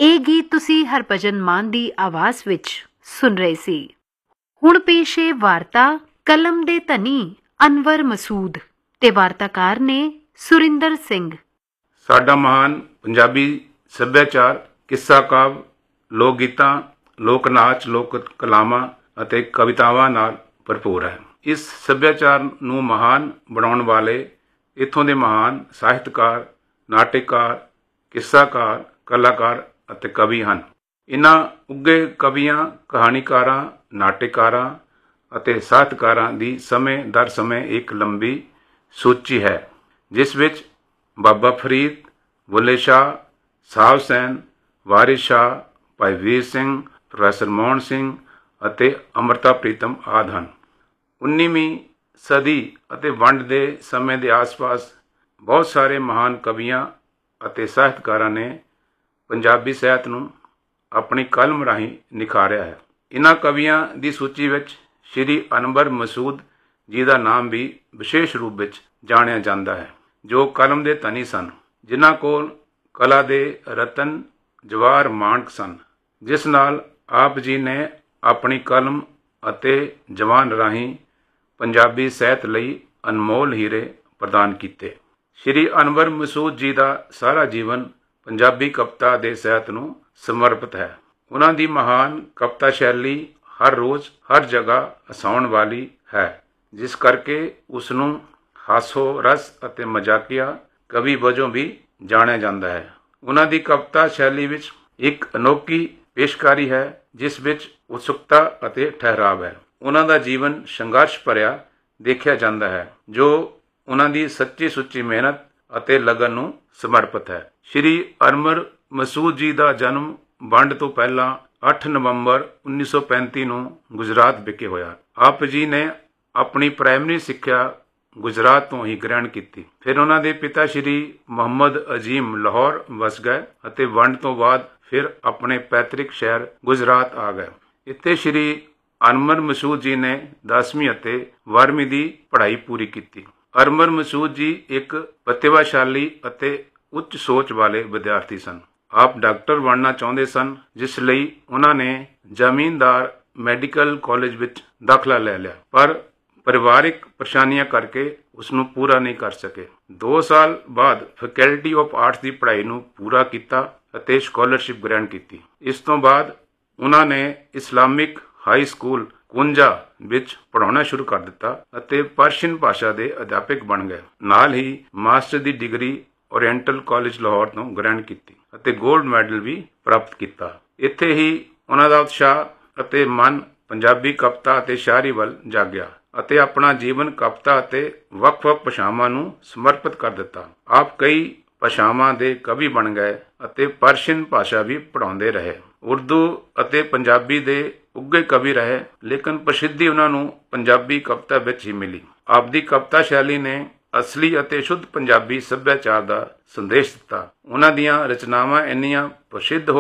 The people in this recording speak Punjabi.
ਇਹ ਗੀਤ ਤੁਸੀਂ ਹਰਭਜਨ ਮਾਨ ਦੀ ਆਵਾਜ਼ ਵਿੱਚ ਸੁਣ ਰਹੇ ਸੀ। ਹੁਣ ਪੇਸ਼ ਹੈ ਵਾਰਤਾ ਕਲਮ ਦੇ ਧਨੀ ਅਨਵਰ ਮਸੂਦ ਤੇ ਵਾਰਤਾਕਾਰ ਨੇ ਸੁਰਿੰਦਰ ਸਿੰਘ। ਸਾਡਾ ਮਹਾਨ ਪੰਜਾਬੀ ਸੱਭਿਆਚਾਰ ਕਿੱਸਾ ਕਾਵਿ, ਲੋਕ ਗੀਤਾਂ, ਲੋਕ ਨਾਚ, ਲੋਕ ਕਲਾਵਾਂ ਅਤੇ ਕਵਿਤਾਵਾਂ ਨਾਲ ਭਰਪੂਰ ਹੈ। ਇਸ ਸੱਭਿਆਚਾਰ ਨੂੰ ਮਹਾਨ ਬਣਾਉਣ ਵਾਲੇ ਇੱਥੋਂ ਦੇ ਮਹਾਨ ਸਾਹਿਤਕਾਰ, ਨਾਟਕਕਾਰ, ਕਿੱਸਾਕਾਰ, ਕਲਾਕਾਰ ਅਤੇ ਕਵੀ ਹਨ। ਇਹਨਾਂ ਉੱਘੇ ਕਵੀਆਂ, ਕਹਾਣੀਕਾਰਾਂ, ਨਾਟਕਕਾਰਾਂ ਅਤੇ ਸਾਹਿਤਕਾਰਾਂ ਦੀ ਸਮੇਂ ਦਰ ਸਮੇਂ ਇੱਕ ਲੰਬੀ ਸੂਚੀ ਹੈ, ਜਿਸ ਵਿੱਚ ਬਾਬਾ ਫਰੀਦ, ਬੁੱਲੇ ਸ਼ਾਹ, ਸਾਹਿਬ ਹੁਸੈਨ, ਵਾਰਿਸ ਸ਼ਾਹ, ਭਾਈ ਵੀਰ ਸਿੰਘ, ਪ੍ਰੋਫੈਸਰ ਮੋਹਨ ਸਿੰਘ ਅਤੇ ਅੰਮ੍ਰਿਤਾ ਪ੍ਰੀਤਮ ਆਦਿ ਹਨ। 19ਵੀਂ ਸਦੀ ਅਤੇ ਵੰਡ ਦੇ ਸਮੇਂ ਦੇ ਆਸ-ਪਾਸ ਬਹੁਤ ਸਾਰੇ ਮਹਾਨ ਕਵੀਆਂ ਅਤੇ ਸਾਹਿਤਕਾਰਾਂ ਨੇ ਪੰਜਾਬੀ ਸਾਹਿਤ ਨੂੰ ਆਪਣੀ ਕਲਮ ਰਾਹੀਂ ਨਿਖਾਰਿਆ ਹੈ। ਇਹਨਾਂ ਕਵੀਆਂ ਦੀ ਸੂਚੀ ਵਿੱਚ ਸ਼੍ਰੀ ਅਨਵਰ ਮਸੂਦ ਜੀ ਦਾ ਨਾਮ ਵੀ ਵਿਸ਼ੇਸ਼ ਰੂਪ ਵਿੱਚ ਜਾਣਿਆ ਜਾਂਦਾ ਹੈ, ਜੋ ਕਲਮ ਦੇ ਧਨੀ ਸਨ, ਜਿਨ੍ਹਾਂ ਕੋਲ ਕਲਾ ਦੇ ਰਤਨ ਜਵਾਹਰ ਮਾਣਕ ਸਨ, ਜਿਸ ਨਾਲ ਆਪ ਜੀ ਨੇ ਆਪਣੀ ਕਲਮ ਅਤੇ ਜ਼ਬਾਨ ਰਾਹੀਂ ਪੰਜਾਬੀ ਸਾਹਿਤ ਲਈ ਅਨਮੋਲ ਹੀਰੇ ਪ੍ਰਦਾਨ ਕੀਤੇ। ਸ਼੍ਰੀ ਅਨਵਰ ਮਸੂਦ ਜੀ ਦਾ ਸਾਰਾ ਜੀਵਨ ਪੰਜਾਬੀ ਕਵਿਤਾ ਦੇ ਸਾਹਿਤ ਨੂੰ ਸਮਰਪਿਤ ਹੈ। ਉਹਨਾਂ ਦੀ ਮਹਾਨ ਕਵਿਤਾ ਸ਼ੈਲੀ ਹਰ ਰੋਜ਼ ਹਰ ਜਗ੍ਹਾ ਹਸਾਉਣ ਵਾਲੀ ਹੈ, ਜਿਸ ਕਰਕੇ ਉਸ ਨੂੰ ਹਾਸੋ ਰਸ ਅਤੇ ਮਜ਼ਾਕੀਆ ਕਵੀ ਵਜੋਂ ਵੀ ਜਾਣਿਆ ਜਾਂਦਾ ਹੈ। ਉਹਨਾਂ ਦੀ ਕਵਿਤਾ ਸ਼ੈਲੀ ਵਿੱਚ ਇੱਕ ਅਨੋਖੀ ਪੇਸ਼ਕਾਰੀ ਹੈ, ਜਿਸ ਵਿੱਚ ਉਤਸੁਕਤਾ ਅਤੇ ਠਹਿਰਾਵ ਹੈ। ਉਹਨਾਂ ਦਾ ਜੀਵਨ ਸੰਘਰਸ਼ ਭਰਿਆ ਦੇਖਿਆ ਜਾਂਦਾ ਹੈ, ਜੋ ਉਹਨਾਂ ਦੀ ਸੱਚੀ ਸੁੱਚੀ ਮਿਹਨਤ ਅਤੇ ਲਗਨ ਨੂੰ ਸਮਰਪਿਤ ਹੈ। ਸ਼੍ਰੀ ਅਨਵਰ ਮਸੂਦ ਜੀ ਦਾ ਜਨਮ ਵੰਡ ਤੋਂ ਪਹਿਲਾਂ 8 ਨਵੰਬਰ 1935 ਨੂੰ ਗੁਜਰਾਤ ਵਿਖੇ ਹੋਇਆ। ਆਪ ਜੀ ਨੇ ਆਪਣੀ ਪ੍ਰਾਇਮਰੀ ਸਿੱਖਿਆ ਗੁਜਰਾਤ ਤੋਂ ਹੀ ਗ੍ਰਹਿਣ ਕੀਤੀ। ਫਿਰ ਉਹਨਾਂ ਦੇ ਪਿਤਾ ਸ਼੍ਰੀ ਮੁਹੰਮਦ ਅਜ਼ੀਮ ਲਾਹੌਰ ਵਸ ਗਏ ਅਤੇ ਵੰਡ ਤੋਂ ਬਾਅਦ ਫਿਰ ਆਪਣੇ ਪੈਤ੍ਰਿਕ ਸ਼ਹਿਰ ਗੁਜਰਾਤ ਆ ਗਏ। ਇੱਥੇ ਸ਼੍ਰੀ ਅਨਵਰ ਮਸੂਦ ਜੀ ਨੇ 10ਵੀਂ ਅਤੇ 12ਵੀਂ ਦੀ ਪੜ੍ਹਾਈ ਪੂਰੀ ਕੀਤੀ। ਅਨਵਰ ਮਸੂਦ ਜੀ ਇੱਕ ਪ੍ਰਤਿਭਾਸ਼ਾਲੀ ਅਤੇ ਉੱਚ ਸੋਚ ਵਾਲੇ ਵਿਦਿਆਰਥੀ ਸਨ। ਆਪ ਡਾਕਟਰ ਬਣਨਾ ਚਾਹੁੰਦੇ ਸਨ, ਜਿਸ ਲਈ ਉਹਨਾਂ ਨੇ ਜ਼ਮੀਨਦਾਰ ਮੈਡੀਕਲ ਕਾਲਜ ਵਿੱਚ ਦਾਖਲਾ ਲੈ ਲਿਆ, ਪਰ ਪਰਿਵਾਰਿਕ ਪਰੇਸ਼ਾਨੀਆਂ ਕਰਕੇ ਉਸ ਨੂੰ ਪੂਰਾ ਨਹੀਂ ਕਰ ਸਕੇ। 2 ਸਾਲ ਬਾਅਦ ਫੈਕਲਟੀ ਆਫ ਆਰਟਸ ਦੀ ਪੜ੍ਹਾਈ ਨੂੰ ਪੂਰਾ ਕੀਤਾ ਅਤੇ ਸਕਾਲਰਸ਼ਿਪ ਗ੍ਰਹਿਣ ਕੀਤੀ। ਇਸ ਤੋਂ ਬਾਅਦ ਉਹਨਾਂ ਨੇ ਇਸਲਾਮਿਕ ਹਾਈ ਸਕੂਲ ਕੁੰਜਾ ਵਿੱਚ ਪੜ੍ਹਾਉਣਾ ਸ਼ੁਰੂ ਕਰ ਦਿੱਤਾ ਅਤੇ ਪਰਸ਼ੀਅਨ ਭਾਸ਼ਾ ਦੇ ਅਧਿਆਪਕ ਬਣ ਗਏ। ਨਾਲ ਹੀ ਮਾਸਟਰ ਦੀ ਡਿਗਰੀ ਓਰੀਐਂਟਲ ਕਾਲਜ ਲਾਹੌਰ ਤੋਂ ਗ੍ਰਹਿਣ ਕੀਤੀ ਅਤੇ 골ਡ ਮੈਡਲ ਵੀ ਪ੍ਰਾਪਤ ਕੀਤਾ। ਇੱਥੇ ਹੀ ਉਹਨਾਂ ਦਾ ਉਤਸ਼ਾਹ ਅਤੇ ਮਨ ਪੰਜਾਬੀ ਕਵਿਤਾ ਅਤੇ ਸ਼ਾਇਰੀ ਵੱਲ ਜਾਗਿਆ ਅਤੇ ਆਪਣਾ ਜੀਵਨ ਕਵਿਤਾ ਅਤੇ ਵੱਖ-ਵੱਖ ਭਾਸ਼ਾਵਾਂ ਨੂੰ ਸਮਰਪਿਤ ਕਰ ਦਿੱਤਾ। ਆਪ ਕਈ ਭਾਸ਼ਾਵਾਂ ਦੇ ਕਵੀ ਬਣ ਗਏ ਅਤੇ ਪਰਸ਼ੀਅਨ ਭਾਸ਼ਾ ਵੀ ਪੜ੍ਹਾਉਂਦੇ ਰਹੇ। ਉਰਦੂ ਅਤੇ ਪੰਜਾਬੀ ਦੇ ਉੱਘੇ ਕਵੀ ਰਹੇ, ਲੇਕਿਨ ਪ੍ਰਸਿੱਧੀ ਉਹਨਾਂ ਨੂੰ ਪੰਜਾਬੀ ਕਵਿਤਾ ਵਿੱਚ ਹੀ ਮਿਲੀ। ਆਪ ਦੀ ਕਵਿਤਾ ਸ਼ੈਲੀ ਨੇ ਅਸਲੀ ਅਤੇ ਸ਼ੁੱਧ ਪੰਜਾਬੀ ਸੱਭਿਆਚਾਰ ਦਾ ਸੰਦੇਸ਼ ਦਿੱਤਾ। ਉਹਨਾਂ ਦੀਆਂ ਰਚਨਾਵਾਂ ਇੰਨੀਆਂ ਪ੍ਰਸਿੱਧ